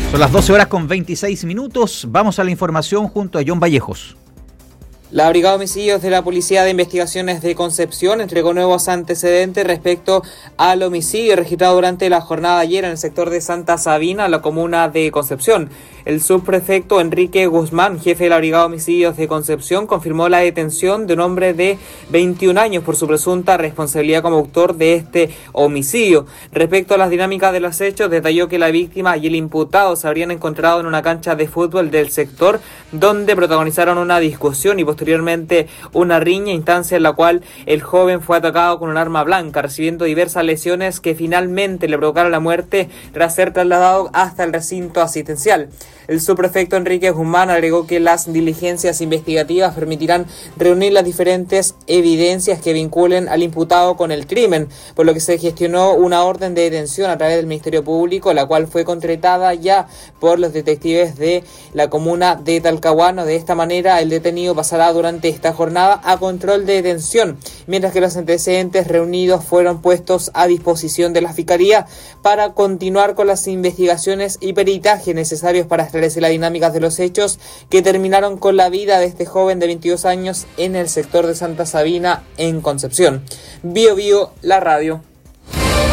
Son las 12:26. Vamos a la información junto a John Vallejos. La Brigada de Homicidios de la Policía de Investigaciones de Concepción entregó nuevos antecedentes respecto al homicidio registrado durante la jornada de ayer en el sector de Santa Sabina, la comuna de Concepción. El subprefecto Enrique Guzmán, jefe de la Brigada de Homicidios de Concepción, confirmó la detención de un hombre de 21 años por su presunta responsabilidad como autor de este homicidio. Respecto a las dinámicas de los hechos, detalló que la víctima y el imputado se habrían encontrado en una cancha de fútbol del sector, donde protagonizaron una discusión y posteriormente una riña, instancia en la cual el joven fue atacado con un arma blanca, recibiendo diversas lesiones que finalmente le provocaron la muerte tras ser trasladado hasta el recinto asistencial. El subprefecto Enrique Guzmán agregó que las diligencias investigativas permitirán reunir las diferentes evidencias que vinculen al imputado con el crimen, por lo que se gestionó una orden de detención a través del Ministerio Público, la cual fue concretada ya por los detectives de la comuna de Talcahuano. De esta manera, el detenido pasará durante esta jornada a control de detención, mientras que los antecedentes reunidos fueron puestos a disposición de la Fiscalía para continuar con las investigaciones y peritajes necesarios para establecer las dinámicas de los hechos que terminaron con la vida de este joven de 22 años en el sector de Santa Sabina, en Concepción. Bio Bio, la radio.